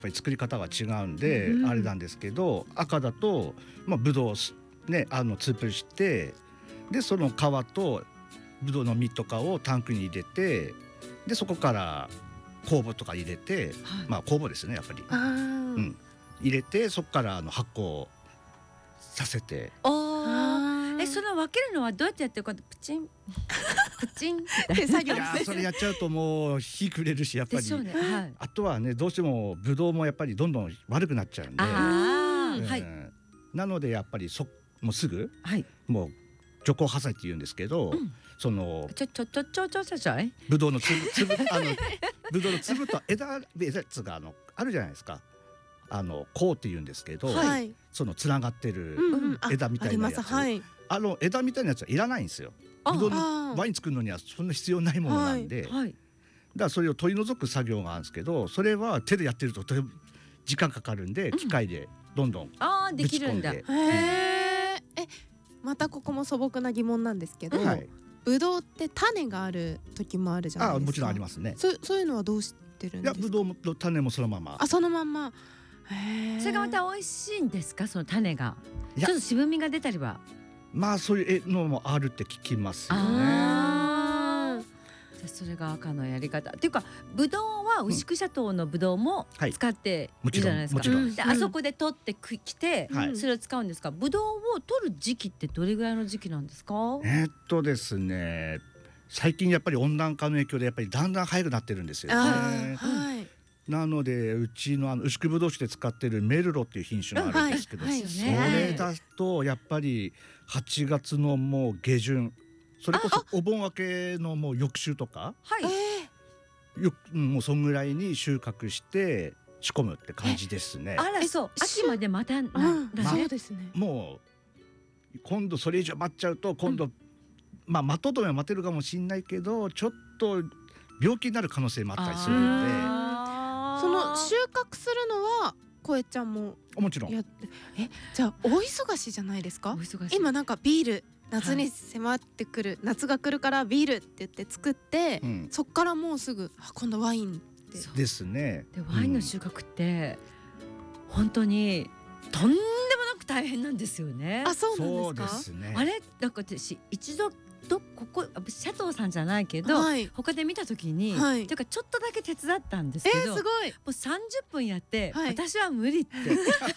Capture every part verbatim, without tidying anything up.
ぱり作り方が違うんで、 うん、 あれなんですけど、赤だと、まあ、ブドウをねあのつぶして、でその皮とブドウの実とかをタンクに入れて、でそこから酵母とか入れて、はい、まあ酵母ですねやっぱり、 あ、うん、 入れてそこからあの発酵させて。 あえその分けるのはどうやってやってるか、プチンプチンって作業いやそれやっちゃうともう火くれるし、やっぱり、 ね、はい、 あとはねどうしてもブドウもやっぱりどんどん悪くなっちゃうんで、 あ、 うん、 はい、 なのでやっぱりそもうすぐ、 はい、 もう除光破砕って言うんですけど、うん、そのちょちょちょちょちょちょちょいブドウの粒粒あのブドウの粒と枝枝つがあのあるじゃないですか、あの甲って言うんですけど、はい、そのつながってる枝みたいなやつ、うんうん、あ、あ、はい、あの枝みたいなやつはいらないんですよ。ブドウのワイン作るのにはそんな必要ないものなんで、はいはい、だからそれを取り除く作業があるんですけど、それは手でやってるととても時間かかるんで、うん、機械でどんどんぶち込んで、あーできるんだ。へー、 うん、えまたここも素朴な疑問なんですけど、はい、ブドウって種がある時もあるじゃないですか。 あ、もちろんありますね。 そ, そういうのはどうしてるんですか。 いやブドウの種もそのまま。 あ、そのまんま。へー、 それがまた美味しいんですか、その種が。ちょっと渋みが出たりは。 まあそういうのもあるって聞きますよね。 あ、それが赤のやり方っていうか、ブドウは牛久シャトーのブドウも使っているじゃないですか、 うん、はい、 であそこで取ってきて、うん、それを使うんですか。ブドウを取る時期ってどれぐらいの時期なんですか。 えー、っとですね最近やっぱり温暖化の影響でやっぱりだんだん早くなってるんですよね。はい、なのでうちのあの牛久ぶどう酒で使ってるメルロっていう品種があるんですけど、はいはい、それだとやっぱりはちがつのもう下旬、それこそお盆明けのもう翌週とか、はい、よもうそんぐらいに収穫して仕込むって感じですね。 あら、そう、秋まで待たない、うん、 ま、そうですね。 もう今度それ以上待っちゃうと今度、うん、まあ待とうとは待てるかもしれないけど、ちょっと病気になる可能性もあったりするので、 その収穫するのはこえちゃんももちろん。 えじゃあ大忙しじゃないですか。今なんかビール夏に迫ってくる、はい、夏が来るからビールって言って作って、うん、そっからもうすぐあ今度ワインってですね。 でワインの収穫って、うん、本当にとんでもなく大変なんですよね。 あ、そうなんですか。 そうですね。 あれなんか私一度どここシャトーさんじゃないけど、はい、他で見た時に、はい、というかちょっとだけ手伝ったんですけど、 えー、すごいもうさんじゅっぷんやって、はい、私は無理ってで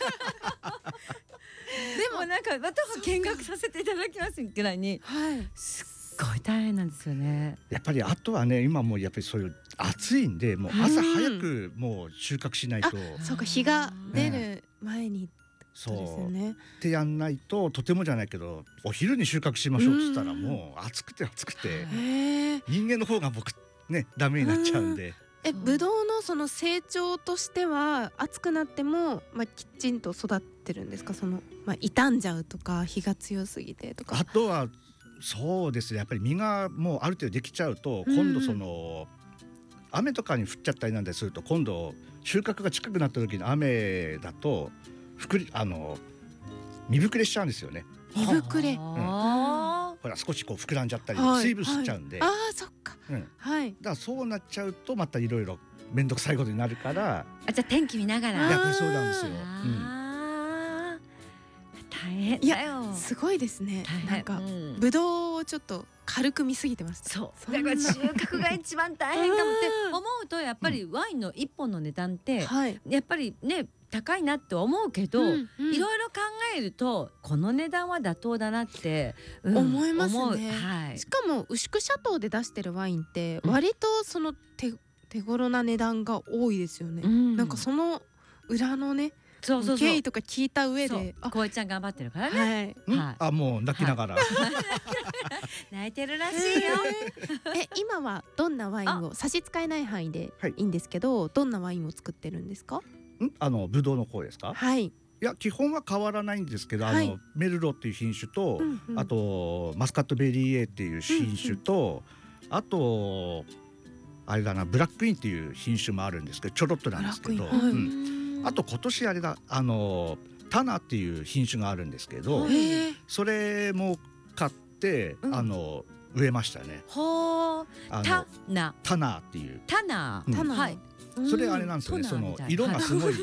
もなんか私見学させていただきますぐらいに、はい、すっごい大変なんですよね。 やっぱりあとはね今もうやっぱりそういう暑いんでもう朝早くもう収穫しないと、 うん、そうか日が出る前に、ね、 そうですよね。ってやんないととてもじゃないけどお昼に収穫しましょうって言ったらもう暑くて暑くて人間の方が僕ねダメになっちゃうんで。 えブドウのその成長としては暑くなっても、まあ、きちんと育ってるんですか。その、まあ、傷んじゃうとか日が強すぎてとか。 あとはそうですねやっぱり実がもうある程度できちゃうと今度その、うん、雨とかに降っちゃったりなんですると今度収穫が近くなった時の雨だとふくりあの実膨れしちゃうんですよね。 実膨れ、うん、 ほら少しこう膨らんじゃったり、はい、水分吸っちゃうんで、 はい、あーそっか、 うん、はい、だからそうなっちゃうとまたいろいろ面倒くさいことになるから。 あ、じゃあ天気見ながらやっぱりそうなんですよ。 あ、うん、大変だよ。 いやすごいですね。なんか、うん、ぶどうをちょっと軽く見すぎてます。 そうだから収穫が一番大変かもって思うとやっぱりワインの一本の値段って、うん、やっぱりね高いなって思うけど、うんうん、いろいろ考えるとこの値段は妥当だなって、 うん、思いますね、 はい、 しかも牛久シャトーで出してるワインって割とその 手,、うん、手頃な値段が多いですよね、うん、なんかその裏のねそうそうそう経緯とか聞いた上でこえちゃん頑張ってるからね、 はいはい、あもう泣きながら、はい、 泣いてるらしいよえ今はどんなワインを差し支えない範囲でいいんですけど、はい、どんなワインを作ってるんですか。 んあのブドウの方ですか。 はい、 いや基本は変わらないんですけど、はい、あのメルロっていう品種と、うんうん、あとマスカットベリー A っていう品種と、うんうん、あとあれだなブラックインっていう品種もあるんですけどちょろっとなんですけど、はいうん、あと今年あれだあのタナっていう品種があるんですけどそれも買って、うん、あの植えましたね。 はあタナタナっていうタナ、 うん、はいそれあれなんですよね、その色がすごい